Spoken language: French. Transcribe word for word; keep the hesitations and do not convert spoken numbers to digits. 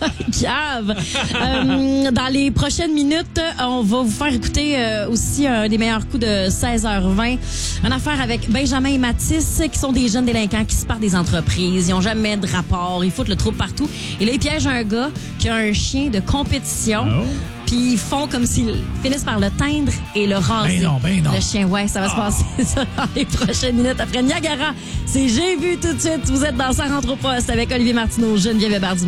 Cave. Euh, dans les prochaines minutes, on va vous faire écouter euh, aussi un des meilleurs coups de seize heures vingt. Une affaire avec Benjamin et Mathis, qui sont des jeunes délinquants qui se partent des entreprises. Ils n'ont jamais de rapport. Ils foutent le trouble partout. Et là, ils piègent un gars qui a un chien de compétition. Oh. Puis ils font comme s'ils finissent par le teindre et le raser. Ben non, ben non. Le chien, ouais, ça va oh. se passer ça dans les prochaines minutes. Après Niagara, c'est J'ai vu tout de suite. Vous êtes dans Ça rentre au poste avec Olivier Martineau, Geneviève Hébert.